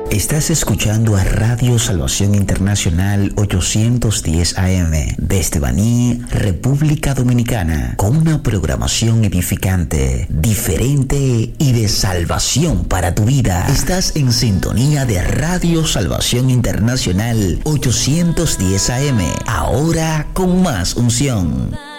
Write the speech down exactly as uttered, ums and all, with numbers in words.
Estás escuchando a Radio Salvación Internacional ochocientos diez A M desde Baní, República Dominicana, con una programación edificante, diferente y de salvación para tu vida. Estás en sintonía de Radio Salvación Internacional ochocientos diez A M, ahora con más unción.